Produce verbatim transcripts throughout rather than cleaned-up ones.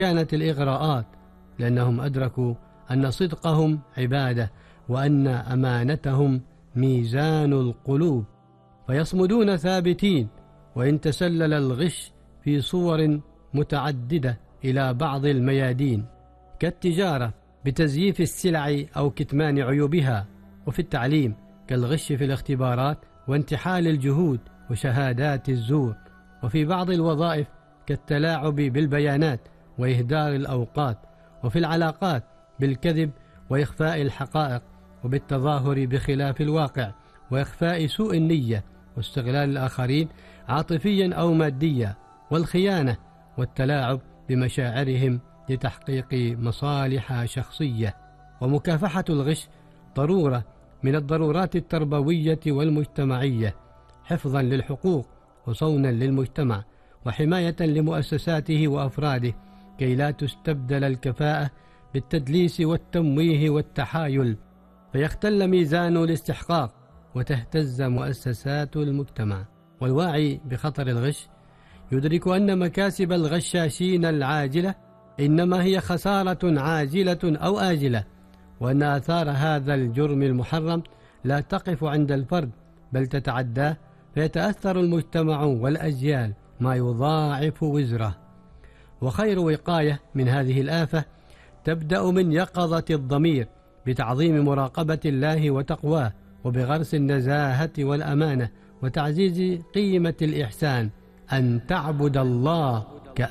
كانت الإغراءات، لأنهم أدركوا أن صدقهم عبادة، وأن أمانتهم ميزان القلوب، فيصمدون ثابتين وإن تسلل الغش في صور متعددة إلى بعض الميادين، كالتجارة بتزييف السلع أو كتمان عيوبها، وفي التعليم كالغش في الاختبارات وانتحال الجهود وشهادات الزور، وفي بعض الوظائف كالتلاعب بالبيانات وإهدار الأوقات، وفي العلاقات بالكذب وإخفاء الحقائق، وبالتظاهر بخلاف الواقع وإخفاء سوء النية واستغلال الآخرين عاطفيا أو ماديا، والخيانة والتلاعب بمشاعرهم لتحقيق مصالح شخصية. ومكافحة الغش ضرورة من الضرورات التربوية والمجتمعية، حفظا للحقوق وصونا للمجتمع وحماية لمؤسساته وأفراده، كي لا تستبدل الكفاءة بالتدليس والتمويه والتحايل، فيختل ميزان الاستحقاق وتهتز مؤسسات المجتمع. والواعي بخطر الغش يدرك أن مكاسب الغشاشين العاجلة إنما هي خسارة عاجلة أو آجلة، وأن آثار هذا الجرم المحرم لا تقف عند الفرد بل تتعداه، فيتأثر المجتمع والأجيال ما يضاعف وزره. وخير وقاية من هذه الآفة تبدأ من يقظة الضمير بتعظيم مراقبة الله وتقواه، وبغرس النزاهة والأمانة، وتعزيز قيمة الإحسان، أن تعبد الله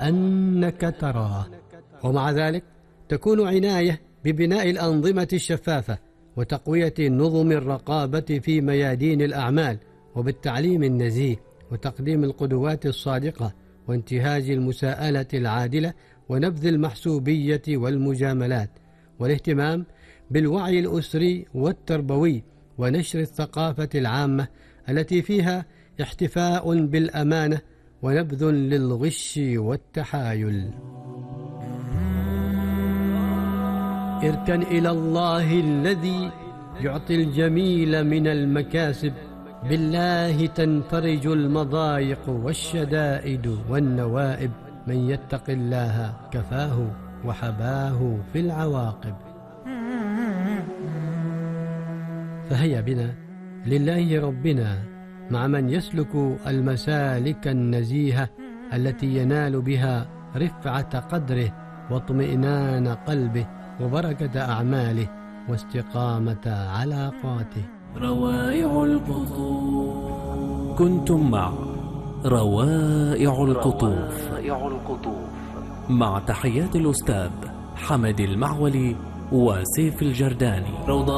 كأنك تراه. ومع ذلك تكون عناية ببناء الأنظمة الشفافة وتقوية نظم الرقابة في ميادين الأعمال، وبالتعليم النزيه وتقديم القدوات الصادقة وانتهاج المساءلة العادلة ونبذ المحسوبية والمجاملات، والاهتمام بالوعي الأسري والتربوي ونشر الثقافة العامة التي فيها احتفاء بالأمانة ونبذ للغش والتحايل. اركن إلى الله الذي يعطي الجميل من المكاسب، بالله تنفرج المضايق والشدائد والنوائب، من يتق الله كفاه وحباه في العواقب. فهيا بنا لله ربنا مع من يسلك المسالك النزيهة التي ينال بها رفعة قدره واطمئنان قلبه وبركة أعماله واستقامة علاقاته. روائع القطوف. كنتم مع روائع القطوف مع تحيات الأستاذ حمد المعولي وسيف الجرداني.